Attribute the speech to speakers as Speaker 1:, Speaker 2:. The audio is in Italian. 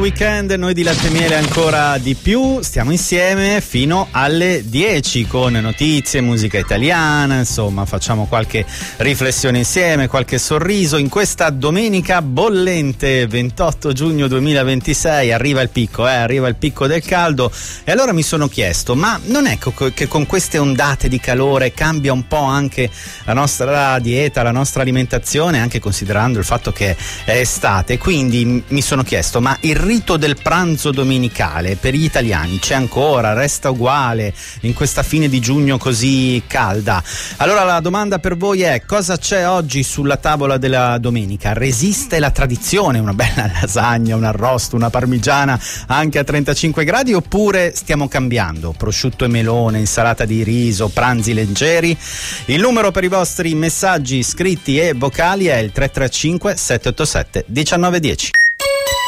Speaker 1: weekend, noi di Latte e Miele ancora di più, stiamo insieme fino alle 10 con notizie, musica italiana, insomma facciamo qualche riflessione insieme, qualche sorriso in questa domenica bollente 28 giugno 2026, arriva il picco del caldo e allora mi sono chiesto, ma non è che con queste ondate di calore cambia un po' anche la nostra dieta, la nostra alimentazione, anche considerando il fatto che è estate, quindi mi sono chiesto, ma il rito del pranzo domenicale per gli italiani c'è ancora, resta uguale in questa fine di giugno così calda? Allora la domanda per voi è: cosa c'è oggi sulla tavola della domenica? Resiste la tradizione, una bella lasagna, un arrosto, una parmigiana anche a 35 gradi, oppure stiamo cambiando? Prosciutto e melone, insalata di riso, pranzi leggeri? Il numero per i vostri messaggi scritti e vocali è il 335 787 1910.